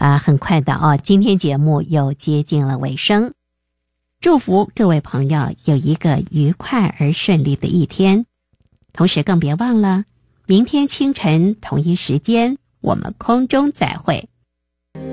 很快的哦，今天节目又接近了尾声。祝福各位朋友有一个愉快而顺利的一天，同时更别忘了，明天清晨同一时间我们空中再会。